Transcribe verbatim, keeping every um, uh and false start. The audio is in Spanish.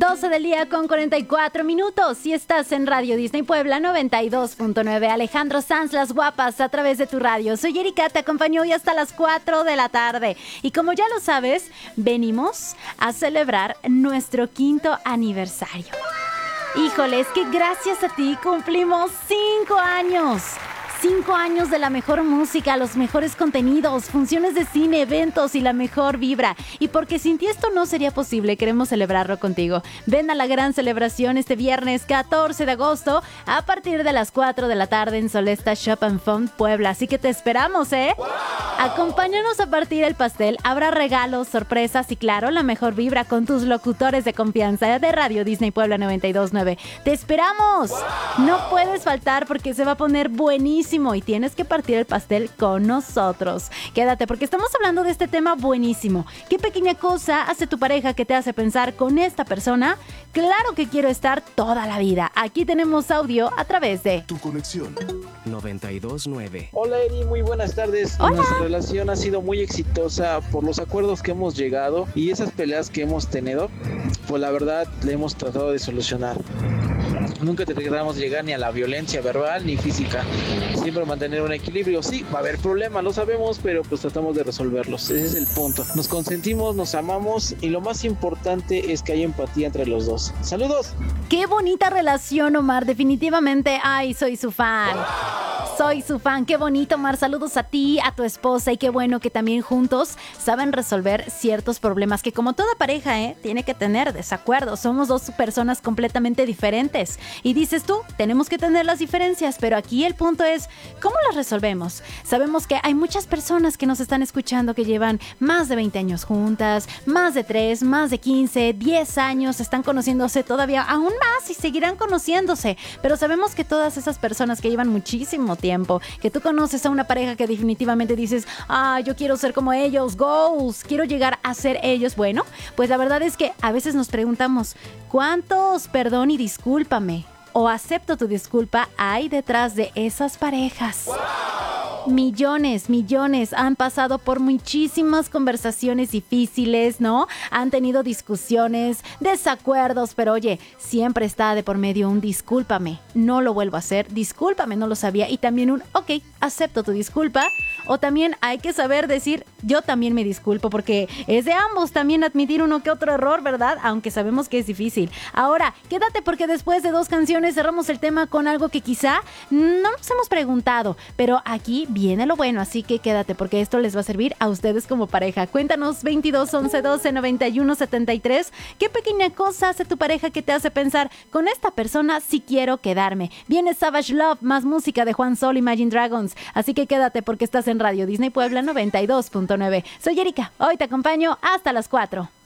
doce del día con cuarenta y cuatro minutos. Si estás en Radio Disney Puebla noventa y dos punto nueve. Alejandro Sanz, Las Guapas, a través de tu radio. Soy Erika, te acompaño hoy hasta las cuatro de la tarde. Y como ya lo sabes, venimos a celebrar nuestro quinto aniversario. Híjole, es que gracias a ti cumplimos cinco años. Cinco años de la mejor música, los mejores contenidos, funciones de cine, eventos y la mejor vibra. Y porque sin ti esto no sería posible, queremos celebrarlo contigo. Ven a la gran celebración este viernes catorce de agosto a partir de las cuatro de la tarde en Solesta Shop and Fun Puebla. Así que te esperamos, ¿eh? ¡Wow! Acompáñanos a partir el pastel. Habrá regalos, sorpresas y claro, la mejor vibra con tus locutores de confianza de Radio Disney Puebla noventa y dos punto nueve. ¡Te esperamos! ¡Wow! No puedes faltar porque se va a poner buenísimo y tienes que partir el pastel con nosotros. Quédate porque estamos hablando de este tema buenísimo. ¿Qué pequeña cosa hace tu pareja que te hace pensar con esta persona? Claro que quiero estar toda la vida. Aquí tenemos audio a través de Tu Conexión noventa y dos punto nueve. Hola Eri, muy buenas tardes. Hola. Nuestra relación ha sido muy exitosa por los acuerdos que hemos llegado y esas peleas que hemos tenido, pues la verdad le hemos tratado de solucionar. Nunca tratamos de llegar ni a la violencia verbal ni física. Siempre mantener un equilibrio. Sí, va a haber problemas, lo sabemos, pero pues tratamos de resolverlos. Ese es el punto. Nos consentimos, nos amamos y lo más importante es que hay empatía entre los dos. ¡Saludos! ¡Qué bonita relación, Omar! Definitivamente, ay, soy su fan. Soy su fan. Qué bonito, Omar. Saludos a ti, a tu esposa y qué bueno que también juntos saben resolver ciertos problemas que como toda pareja, ¿eh? Tiene que tener desacuerdos. Somos dos personas completamente diferentes. Y dices tú, tenemos que tener las diferencias, pero aquí el punto es, ¿cómo las resolvemos? Sabemos que hay muchas personas que nos están escuchando que llevan más de veinte años juntas, más de tres, más de quince, diez años, están conociéndose todavía aún más y seguirán conociéndose. Pero sabemos que todas esas personas que llevan muchísimo tiempo, que tú conoces a una pareja que definitivamente dices, ah, yo quiero ser como ellos, goals, quiero llegar a ser ellos. Bueno, pues la verdad es que a veces nos preguntamos, ¿cuántos perdón y discúlpame o acepto tu disculpa hay detrás de esas parejas? ¡Wow! Millones, millones han pasado por muchísimas conversaciones difíciles, ¿no? Han tenido discusiones, desacuerdos, pero oye, siempre está de por medio un discúlpame, no lo vuelvo a hacer, discúlpame, no lo sabía, y también un ok, acepto tu disculpa. O también hay que saber decir, yo también me disculpo, porque es de ambos también admitir uno que otro error, ¿verdad? Aunque sabemos que es difícil. Ahora, quédate porque después de dos canciones cerramos el tema con algo que quizá no nos hemos preguntado, pero aquí viene lo bueno, así que quédate porque esto les va a servir a ustedes como pareja. Cuéntanos veintidós, once, doce, noventa y uno, setenta y tres. ¿Qué pequeña cosa hace tu pareja que te hace pensar, con esta persona sí quiero quedarme? Viene Savage Love, más música de Juan Sol, Imagine Dragons. Así que quédate porque estás en Radio Disney Puebla noventa y dos punto nueve. Soy Erika, hoy te acompaño hasta las cuatro.